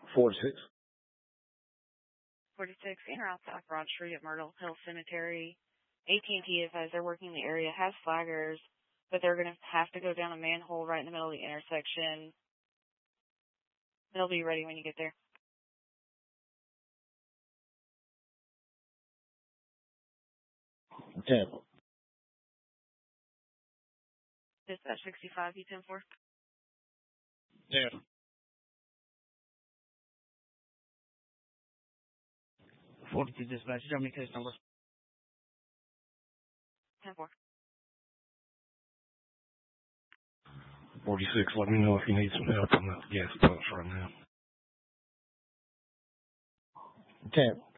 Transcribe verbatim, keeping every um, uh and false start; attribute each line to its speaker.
Speaker 1: forty-six.
Speaker 2: forty-six, in or outside Broad Street at Myrtle Hill Cemetery. A T and T advised they're working the area, has flaggers, but they're going to have to go down a manhole right in the middle of the intersection. They'll be ready when you get there.
Speaker 1: Tampa.
Speaker 2: Dispatch sixty-five, U ten four.
Speaker 1: Tampa.
Speaker 3: forty-two dispatch, tell me case number.
Speaker 2: ten four.
Speaker 4: forty-six, let me know if you need some help on the gas pumps right now.
Speaker 1: Tampa.